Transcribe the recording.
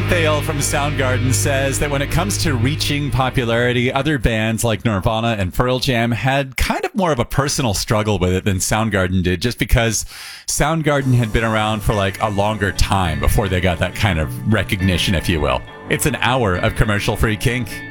Thale from Soundgarden says that when it comes to reaching popularity, other bands like Nirvana and Pearl Jam had kind of more of a personal struggle with it than Soundgarden did, just because Soundgarden had been around for like a longer time before they got that kind of recognition, if you will. It's an hour of commercial-free kink.